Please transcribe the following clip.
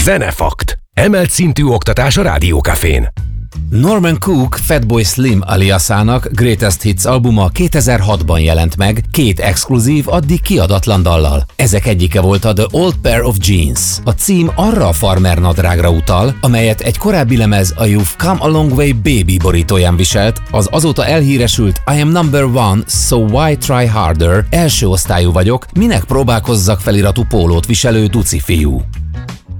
Zenefakt. Emelt szintű oktatás a Rádiókafén. Norman Cook Fatboy Slim aliasának Greatest Hits albuma 2006-ban jelent meg, 2 exkluzív, addig kiadatlan dallal. Ezek egyike volt a The Old Pair of Jeans. A cím arra a farmer nadrágra utal, amelyet egy korábbi lemez a You've Come a Long Way Baby borítóján viselt, az azóta elhíresült I Am Number One, So Why Try Harder, első osztályú vagyok, minek próbálkozzak feliratú pólót viselő duci fiú.